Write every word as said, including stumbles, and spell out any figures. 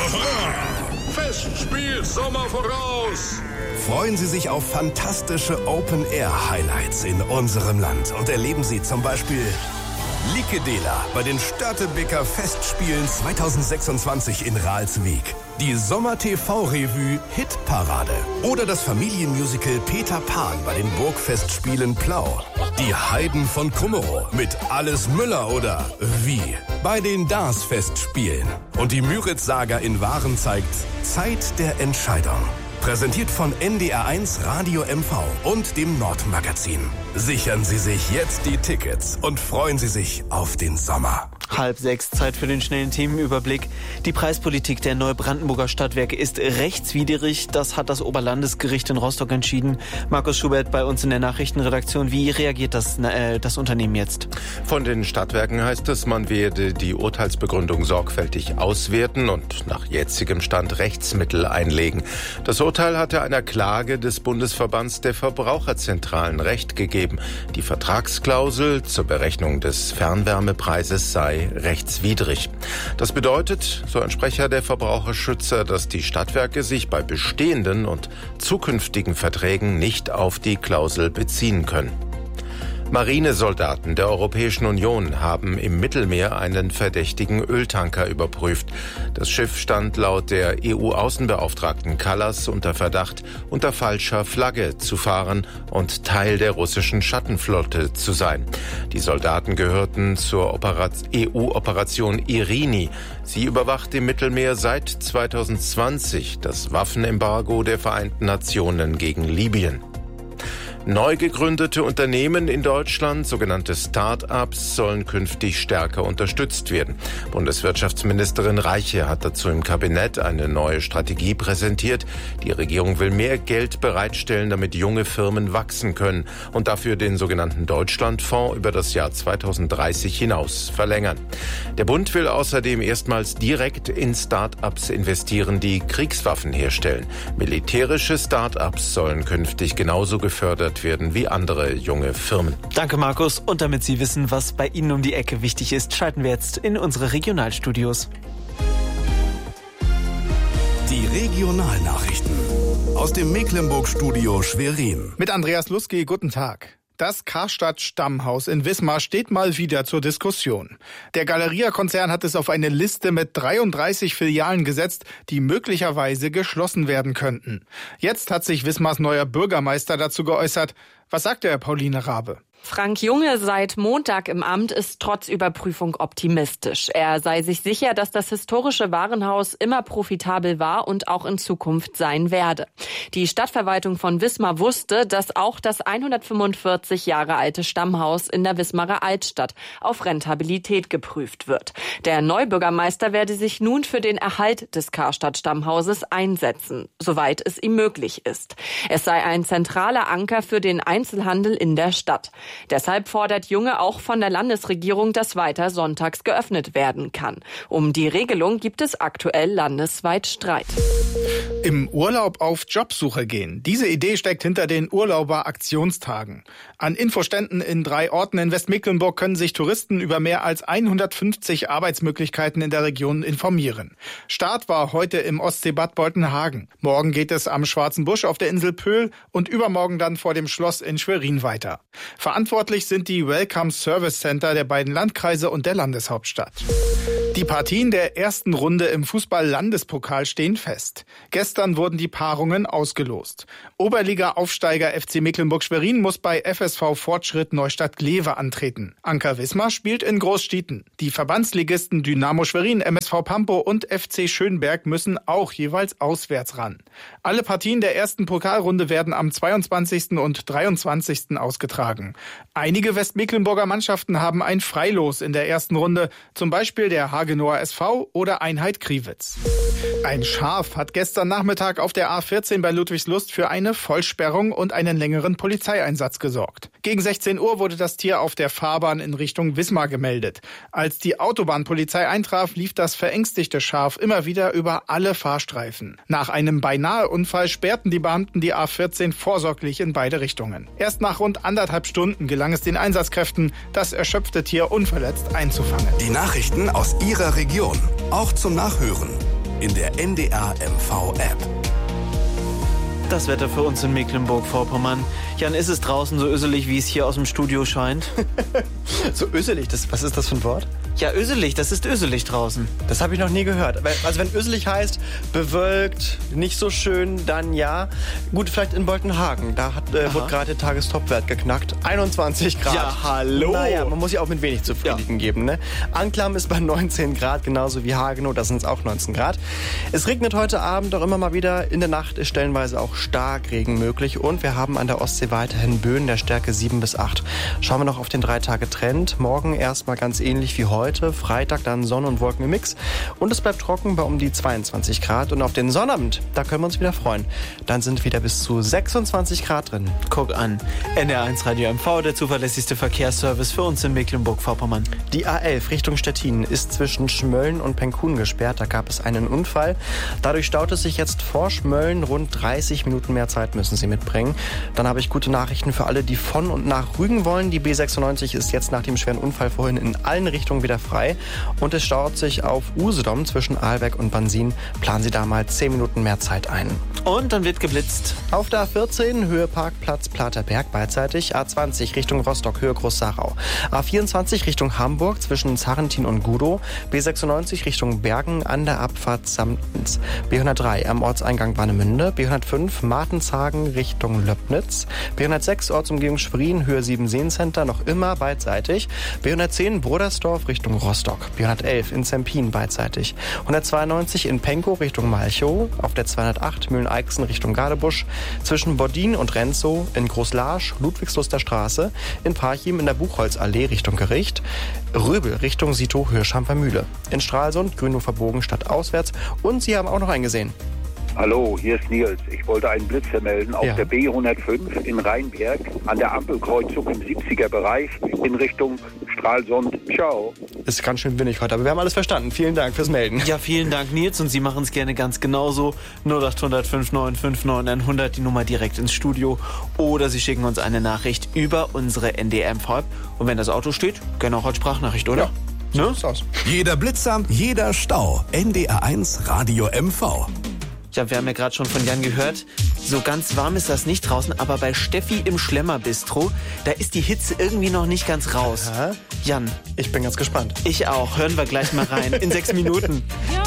Festspiel Sommer voraus! Freuen Sie sich auf fantastische Open-Air-Highlights in unserem Land und erleben Sie zum Beispiel Likedela bei den Störtebeker Festspielen zweitausendsechsundzwanzig in Ralswiek, die Sommer-T V-Revue Hitparade oder das Familienmusical Peter Pan bei den Burgfestspielen Plau, die Heiden von Kummerow mit Alles Müller oder Wie bei den Dars-Festspielen und die Müritz-Saga in Waren zeigt Zeit der Entscheidung. Präsentiert von N D R eins Radio M V und dem Nordmagazin. Sichern Sie sich jetzt die Tickets und freuen Sie sich auf den Sommer. Halb sechs, Zeit für den schnellen Themenüberblick. Die Preispolitik der Neubrandenburger Stadtwerke ist rechtswidrig. Das hat das Oberlandesgericht in Rostock entschieden. Markus Schubert bei uns in der Nachrichtenredaktion. Wie reagiert das, äh, das Unternehmen jetzt? Von den Stadtwerken heißt es, man werde die Urteilsbegründung sorgfältig auswerten und nach jetzigem Stand Rechtsmittel einlegen. Das Urteil hatte einer Klage des Bundesverbands der Verbraucherzentralen Recht gegeben. Die Vertragsklausel zur Berechnung des Fernwärmepreises sei rechtswidrig. Das bedeutet, so ein Sprecher der Verbraucherschützer, dass die Stadtwerke sich bei bestehenden und zukünftigen Verträgen nicht auf die Klausel beziehen können. Marinesoldaten der Europäischen Union haben im Mittelmeer einen verdächtigen Öltanker überprüft. Das Schiff stand laut der E U-Außenbeauftragten Kallas unter Verdacht, unter falscher Flagge zu fahren und Teil der russischen Schattenflotte zu sein. Die Soldaten gehörten zur E U-Operation Irini. Sie überwacht im Mittelmeer seit zweitausendzwanzig das Waffenembargo der Vereinten Nationen gegen Libyen. Neu gegründete Unternehmen in Deutschland, sogenannte Start-ups, sollen künftig stärker unterstützt werden. Bundeswirtschaftsministerin Reiche hat dazu im Kabinett eine neue Strategie präsentiert. Die Regierung will mehr Geld bereitstellen, damit junge Firmen wachsen können und dafür den sogenannten Deutschlandfonds über das Jahr zweitausenddreißig hinaus verlängern. Der Bund will außerdem erstmals direkt in Start-ups investieren, die Kriegswaffen herstellen. Militärische Start-ups sollen künftig genauso gefördert werden wie andere junge Firmen. Danke, Markus. Und damit Sie wissen, was bei Ihnen um die Ecke wichtig ist, schalten wir jetzt in unsere Regionalstudios. Die Regionalnachrichten aus dem Mecklenburg-Studio Schwerin. Mit Andreas Luski, guten Tag. Das Karstadt-Stammhaus in Wismar steht mal wieder zur Diskussion. Der Galeria-Konzern hat es auf eine Liste mit dreiunddreißig Filialen gesetzt, die möglicherweise geschlossen werden könnten. Jetzt hat sich Wismars neuer Bürgermeister dazu geäußert. Was sagt er, Pauline Rabe? Frank Junge, seit Montag im Amt, ist trotz Überprüfung optimistisch. Er sei sich sicher, dass das historische Warenhaus immer profitabel war und auch in Zukunft sein werde. Die Stadtverwaltung von Wismar wusste, dass auch das hundertfünfundvierzig Jahre alte Stammhaus in der Wismarer Altstadt auf Rentabilität geprüft wird. Der Neubürgermeister werde sich nun für den Erhalt des Karstadt-Stammhauses einsetzen, soweit es ihm möglich ist. Es sei ein zentraler Anker für den Einzelhandel in der Stadt. Deshalb fordert Junge auch von der Landesregierung, dass weiter sonntags geöffnet werden kann. Um die Regelung gibt es aktuell landesweit Streit. Im Urlaub auf Jobsuche gehen. Diese Idee steckt hinter den Urlauber-Aktionstagen. An Infoständen in drei Orten in Westmecklenburg können sich Touristen über mehr als hundertfünfzig Arbeitsmöglichkeiten in der Region informieren. Start war heute im Ostseebad Boltenhagen. Morgen geht es am Schwarzen Busch auf der Insel Pöhl und übermorgen dann vor dem Schloss in Schwerin weiter. Verantwortlich sind die Welcome Service Center der beiden Landkreise und der Landeshauptstadt. Die Partien der ersten Runde im Fußball-Landespokal stehen fest. Gestern wurden die Paarungen ausgelost. Oberliga-Aufsteiger F C Mecklenburg-Schwerin muss bei F S V Fortschritt Neustadt-Glewe antreten. Anker Wismar spielt in Großstieten. Die Verbandsligisten Dynamo Schwerin, M S V Pampo und F C Schönberg müssen auch jeweils auswärts ran. Alle Partien der ersten Pokalrunde werden am zweiundzwanzigsten und dreiundzwanzigsten ausgetragen. Einige Westmecklenburger Mannschaften haben ein Freilos in der ersten Runde, zum Beispiel der Hagenower S V oder Einheit Kriwitz. Ein Schaf hat gestern Nachmittag auf der A vierzehn bei Ludwigslust für eine Vollsperrung und einen längeren Polizeieinsatz gesorgt. Gegen sechzehn Uhr wurde das Tier auf der Fahrbahn in Richtung Wismar gemeldet. Als die Autobahnpolizei eintraf, lief das verängstigte Schaf immer wieder über alle Fahrstreifen. Nach einem Beinahe-Unfall sperrten die Beamten die A vierzehn vorsorglich in beide Richtungen. Erst nach rund anderthalb Stunden gelang es den Einsatzkräften, das erschöpfte Tier unverletzt einzufangen. Die Nachrichten aus Ihrer Region, auch zum Nachhören. in der N D R M V App. Das Wetter für uns in Mecklenburg-Vorpommern. Jan, ist es draußen so öselig, wie es hier aus dem Studio scheint? So öselig, das, was ist das für ein Wort? Ja, öselig, das ist öselig draußen. Das habe ich noch nie gehört. Also wenn öselig heißt, bewölkt, nicht so schön, dann ja. Gut, vielleicht in Boltenhagen, da hat, äh, wurde gerade der Tagestopwert geknackt. einundzwanzig Grad. Ja, hallo. Naja, man muss ja auch mit wenig zufrieden ja. geben. Ne? Anklam ist bei neunzehn Grad, genauso wie Hagenow, da sind es auch neunzehn Grad. Es regnet heute Abend auch immer mal wieder. In der Nacht ist stellenweise auch Starkregen möglich. Und wir haben an der Ostsee weiterhin Böen der Stärke sieben bis acht. Schauen wir noch auf den drei Tage Trend. Morgen erstmal ganz ähnlich wie heute. Freitag dann Sonne und Wolken im Mix. Und es bleibt trocken bei um die zweiundzwanzig Grad. Und auf den Sonnabend, da können wir uns wieder freuen. Dann sind wieder bis zu sechsundzwanzig Grad drin. Guck an. N R eins Radio M V, der zuverlässigste Verkehrsservice für uns in Mecklenburg-Vorpommern. Die A elf Richtung Stettin ist zwischen Schmölln und Penkun gesperrt. Da gab es einen Unfall. Dadurch staut es sich jetzt vor Schmölln. Rund dreißig Minuten mehr Zeit müssen Sie mitbringen. Dann habe ich gute Nachrichten für alle, die von und nach Rügen wollen. Die B sechsundneunzig ist jetzt nach dem schweren Unfall vorhin in allen Richtungen wieder frei. Und es staut sich auf Usedom zwischen Ahlbeck und Bansin. Planen Sie da mal zehn Minuten mehr Zeit ein. Und dann wird geblitzt. Auf der A vierzehn Höhe Parkplatz Platerberg beidseitig. A zwanzig Richtung Rostock Höhe Groß-Sachau. A vierundzwanzig Richtung Hamburg zwischen Zarrentin und Gudow. B sechsundneunzig Richtung Bergen an der Abfahrt Samtens. B hundertdrei am Ortseingang Warnemünde. B hundertfünf Martenshagen Richtung Löbnitz. B hundertsechs Ortsumgehung Schwerin Höhe sieben Seencenter noch immer beidseitig. B hundertzehn Brodersdorf Richtung Rostock. B hundertelf in Zempin beidseitig. hundertzweiundneunzig in Penkow Richtung Malchow. Auf der zweihundertacht Mühlen-Eichsen Richtung Gardebusch. Zwischen Bodin und Renzow in Großlarsch Ludwigsluster Straße. In Parchim in der Buchholzallee Richtung Gericht. Röbel Richtung Sito Höhe Schampermühle. In Stralsund Grünhofer Bogen stadtauswärts. Und Sie haben auch noch einen gesehen. Hallo, hier ist Nils. Ich wollte einen Blitz vermelden auf ja. der B hundertfünf in Rheinberg an der Ampelkreuzung im siebziger Bereich in Richtung Stralsund. Ciao. Ist ganz schön windig heute, aber wir haben alles verstanden. Vielen Dank fürs Melden. Ja, vielen Dank, Nils. Und Sie machen es gerne ganz genauso. null acht hundert fünf neun fünf neun hundert, die Nummer direkt ins Studio. Oder Sie schicken uns eine Nachricht über unsere N D R M V-App. Und wenn das Auto steht, gerne auch als Sprachnachricht, oder? Ja, so ist das. Jeder Blitzer, jeder Stau. N D R eins Radio M V. Ja, wir haben ja gerade schon von Jan gehört, so ganz warm ist das nicht draußen, aber bei Steffi im Schlemmer-Bistro, da ist die Hitze irgendwie noch nicht ganz raus. Aha. Jan. Ich bin ganz gespannt. Ich auch. Hören wir gleich mal rein. In sechs Minuten. Ja.